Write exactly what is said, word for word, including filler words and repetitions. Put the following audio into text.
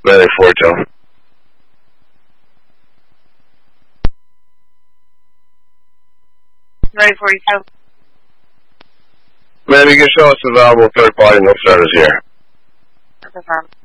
Ready for it, Joe. Ready for you, Joe. Ma'am, you can show us available third party no starters here. Confirm.